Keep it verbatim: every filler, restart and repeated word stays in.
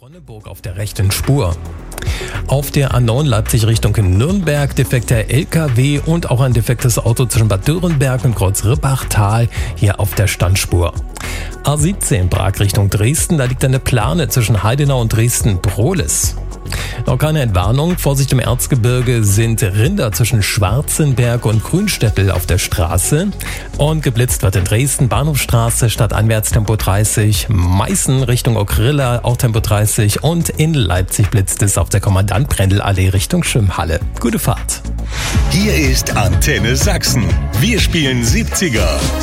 Ronneburg auf der rechten Spur. Auf der A neun Leipzig Richtung Nürnberg defekter L K W und auch ein defektes Auto zwischen Bad Dürrenberg und Kreuz-Rippachtal hier auf der Standspur. A siebzehn Prag Richtung Dresden, da liegt eine Plane zwischen Heidenau und Dresden-Brohlis. Noch keine Entwarnung. Vorsicht im Erzgebirge sind Rinder zwischen Schwarzenberg und Grünstädtel auf der Straße. Und geblitzt wird in Dresden Bahnhofstraße stadteinwärts Tempo dreißig, Meißen Richtung Okrilla auch Tempo dreißig und in Leipzig blitzt es auf der Kommandant-Brendel-Allee Richtung Schwimmhalle. Gute Fahrt. Hier ist Antenne Sachsen. Wir spielen siebziger.